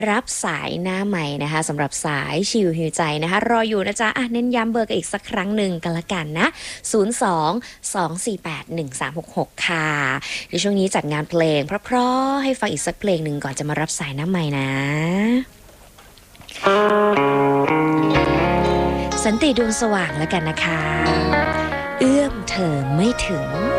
รับสายหน้าใหม่นะคะสำหรับสายชิวฮิวใจนะคะรออยู่นะจ๊ะเน้นย้ำเบอร์กันอีกสักครั้งหนึ่งกันละกันนะ02-248-1366ค่ะในช่วงนี้จัดงานเพลงเพราะๆให้ฟังอีกสักเพลงหนึ่งก่อนจะมารับสายหน้าใหม่นะสันติดวงสว่างแล้วกันนะคะเอื้อมเธอไม่ถึง